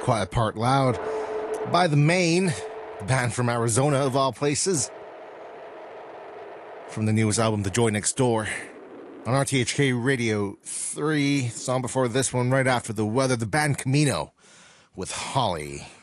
Quiet Part Loud by The Maine, the band from Arizona of all places. From the newest album, The Joy Next Door, on RTHK Radio 3. Song before this one, right after The Weather, the band Camino with Holly.